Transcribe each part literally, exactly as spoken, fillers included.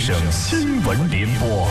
省新闻联播。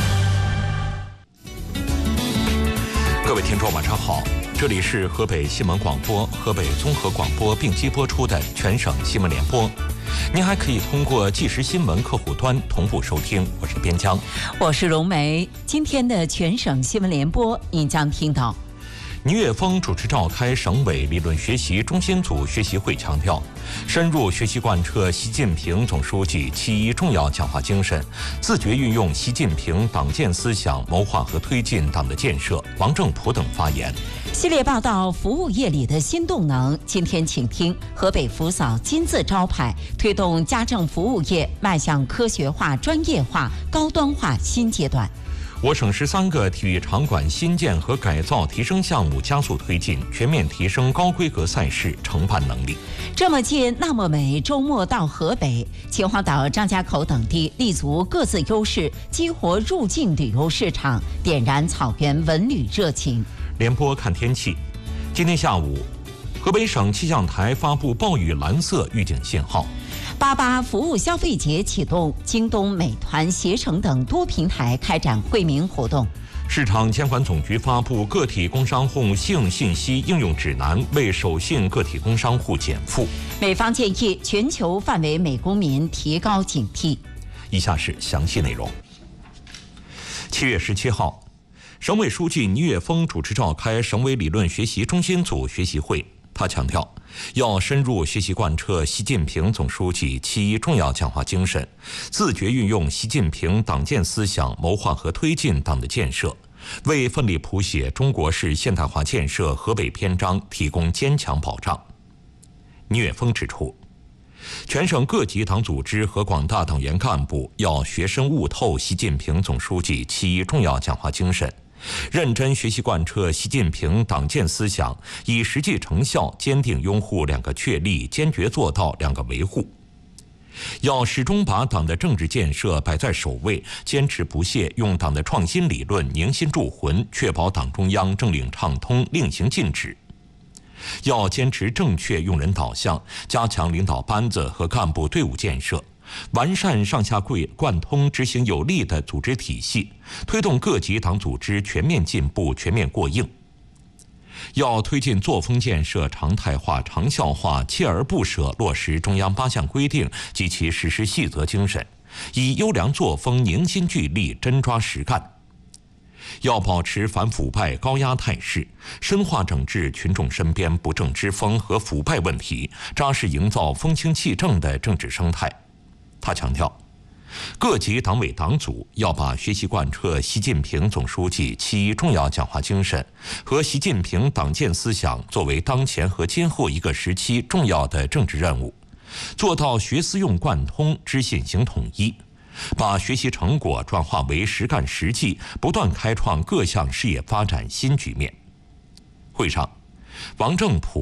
各位听众，晚上好，这里是河北新闻广播、河北综合广播并机播出的全省新闻联播。您还可以通过即时新闻客户端同步收听。我是边疆， 我是荣梅。今天的全省新闻联播，您将听到。倪岳峰主持召开省委理论学习中心组学习会，强调深入学习贯彻习近平总书记七一重要讲话精神，自觉运用习近平党建思想，谋划和推进党的建设。王正普等发言。系列报道服务业里的新动能，今天请听河北福嫂金字招牌，推动家政服务业迈向科学化、专业化、高端化新阶段。我省十三个体育场馆新建和改造提升项目加速推进，全面提升高规格赛事承办能力。这么近那么美，周末到河北、秦皇岛、张家口等地，立足各自优势，激活入境旅游市场，点燃草原文旅热情。联播看天气，今天下午，河北省气象台发布暴雨蓝色预警信号。八八服务消费节启动，京东、美团、携程等多平台开展惠民活动。市场监管总局发布个体工商户信用信息应用指南，为守信个体工商户减负。美方建议全球范围美公民提高警惕。以下是详细内容。七月十七号，省委书记倪岳峰主持召开省委理论学习中心组学习会。他强调，要深入学习贯彻习近平总书记七一重要讲话精神，自觉运用习近平党建思想，谋划和推进党的建设，为奋力谱写中国式现代化建设河北篇章提供坚强保障。倪岳峰指出，全省各级党组织和广大党员干部要学深悟透习近平总书记七一重要讲话精神，认真学习贯彻习近平党建思想，以实际成效坚定拥护两个确立，坚决做到两个维护。要始终把党的政治建设摆在首位，坚持不懈用党的创新理论凝心铸魂，确保党中央政令畅通，令行禁止。要坚持正确用人导向，加强领导班子和干部队伍建设，完善上下贯通执行有力的组织体系，推动各级党组织全面进步、全面过硬。要推进作风建设常态化、长效化，锲而不舍落实中央八项规定及其实施细则精神，以优良作风凝心聚力，真抓实干。要保持反腐败高压态势，深化整治群众身边不正之风和腐败问题，扎实营造风清气正的政治生态。他强调，各级党委党组要把学习贯彻习近平总书记七一重要讲话精神和习近平党建思想作为当前和今后一个时期重要的政治任务，做到学思用贯通、知信行统一，把学习成果转化为实干实际，不断开创各项事业发展新局面。会上，王正普